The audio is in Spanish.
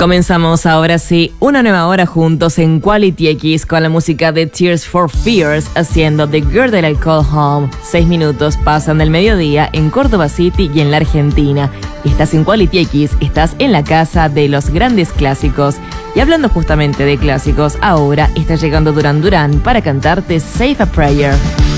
Comenzamos ahora sí una nueva hora juntos en Quality X con la música de Tears for Fears haciendo The Girl That I Call Home. 6 minutos pasan del mediodía en Córdoba City y en la Argentina. Estás en Quality X, estás en la casa de los grandes clásicos. Y hablando justamente de clásicos, ahora está llegando Duran Duran para cantarte Save a Prayer.